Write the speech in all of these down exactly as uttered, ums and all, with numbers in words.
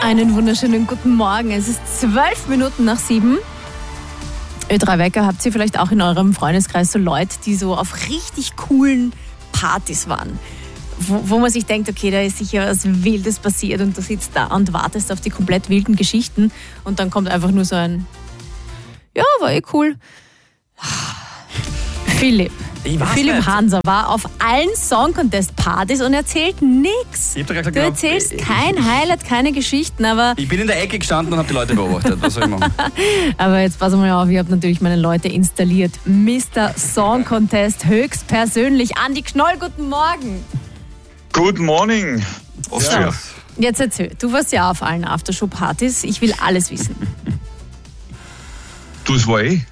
Einen wunderschönen guten Morgen. Es ist zwölf Minuten nach sieben. Ö drei Wecker, habt ihr vielleicht auch in eurem Freundeskreis so Leute, die so auf richtig coolen Partys waren? Wo, wo man sich denkt, okay, da ist sicher was Wildes passiert und du sitzt da und wartest auf die komplett wilden Geschichten und dann kommt einfach nur so ein, ja, war eh cool. Philipp. Philipp nicht. Hanser war auf allen Song-Contest-Partys und erzählt nichts. Ich hab gesagt, du erzählst ich, kein Highlight, keine Geschichten, aber... Ich bin in der Ecke gestanden und habe die Leute beobachtet. Was soll ich machen? Aber jetzt pass mal auf, ich habe natürlich meine Leute installiert. Mister Song Contest höchstpersönlich. Andi Knoll, guten Morgen. Good morning, Austria. So, jetzt erzähl, du warst ja auf allen Aftershow-Partys. Ich will alles wissen. Du, es war eh.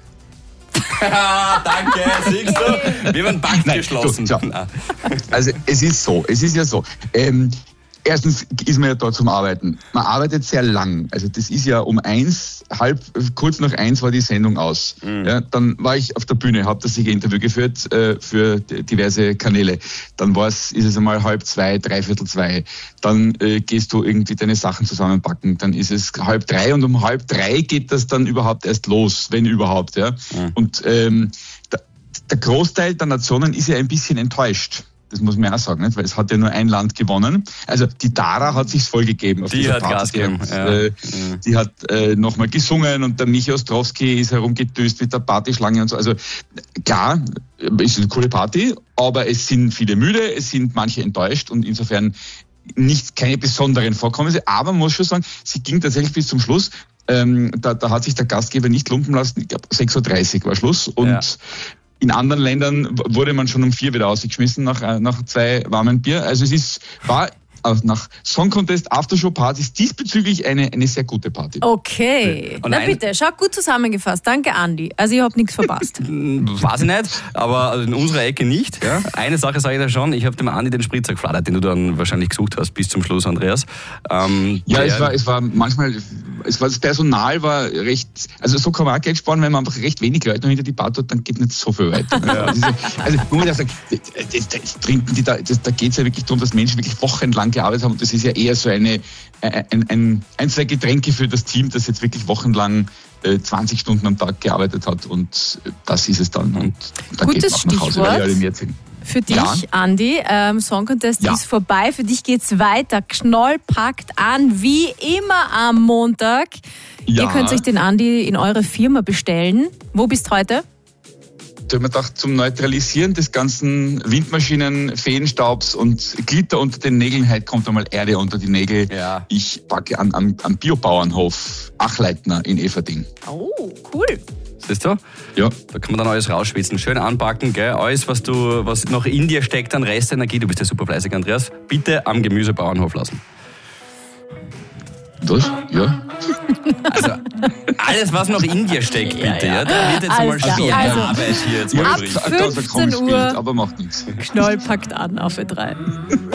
Danke, siehst du? Wir haben Pakt geschlossen. So, also es ist so, es ist ja so. Ähm, erstens ist man ja da zum Arbeiten. Man arbeitet sehr lang. Also das ist ja um eins, halb, kurz nach eins war die Sendung aus. Mhm. Ja, dann war ich auf der Bühne, habe das Interview geführt äh, für diverse Kanäle. Dann war es, ist es einmal halb zwei, dreiviertel zwei. Dann äh, gehst du irgendwie deine Sachen zusammenpacken. Dann ist es halb drei und um halb drei geht das dann überhaupt erst los, wenn überhaupt. Ja. Mhm. Und ähm, der, der Großteil der Nationen ist ja ein bisschen enttäuscht. Das muss man auch sagen, nicht? Weil es hat ja nur ein Land gewonnen. Also die Dara hat sich's voll gegeben. Auf die hat Gas gegeben. Ja. Äh, mhm. Die hat äh, nochmal gesungen und der Michi Ostrowski ist herumgedüst mit der Partyschlange und so. Also klar, es ist eine coole Party, aber es sind viele müde, es sind manche enttäuscht und insofern nicht keine besonderen Vorkommnisse. Aber man muss schon sagen, sie ging tatsächlich bis zum Schluss. Ähm, da, da hat sich der Gastgeber nicht lumpen lassen. Ich glaube, sechs Uhr dreißig war Schluss. Und ja. In anderen Ländern wurde man schon um vier wieder ausgeschmissen nach, nach zwei warmen Bier. Also es ist, war nach Song Contest Aftershow-Partys diesbezüglich eine, eine sehr gute Party. Okay. Und Na bitte, schau gut zusammengefasst. Danke, Andi. Also ich habe nichts verpasst. Weiß ich nicht, aber in unserer Ecke nicht. Ja? Eine Sache sage ich da schon, ich habe dem Andi den Spritzer geflattert, den du dann wahrscheinlich gesucht hast bis zum Schluss, Andreas. Ähm, ja, es war, es war manchmal, es war, das Personal war recht, also so kann man auch Geld sparen, wenn man einfach recht wenig Leute noch hinter die Bar tut, dann geht nicht so viel weiter. Ja. Also, also muss man ja sagen, das, das, das trinken die da, das, da geht es ja wirklich darum, dass Menschen wirklich wochenlang gearbeitet haben und das ist ja eher so eine, ein, ein, ein, zwei Getränke für das Team, das jetzt wirklich wochenlang äh, zwanzig Stunden am Tag gearbeitet hat und das ist es dann. Und dann geht Gutes man nach Hause, weil alle mehr sind. Für dich, ja. Andi, ähm, Song Contest ja. ist vorbei, für dich geht's weiter. Knoll packt an, wie immer am Montag. Ja. Ihr könnt euch den Andi in eure Firma bestellen. Wo bist du heute? Da haben wir gedacht, zum Neutralisieren des ganzen Windmaschinen, Feenstaubs und Glitter unter den Nägeln, heute kommt einmal Erde unter die Nägel. Ja. Ich packe an, an, an Biobauernhof Achleitner in Everding. Oh, cool. Siehst du? Ja. Da kann man dann alles rausschwitzen. Schön anpacken, gell? Alles, was du, was noch in dir steckt an Restenergie, du bist ja super fleißig, Andreas, bitte am Gemüsebauernhof lassen. Was? Ja. Also, alles, was noch in dir steckt, bitte. Ja, ja. Ja? Da wird jetzt mal schwere also, Arbeit hier. Jetzt ab fünfzehn Uhr, aber macht nichts. Knoll packt an auf Ö drei.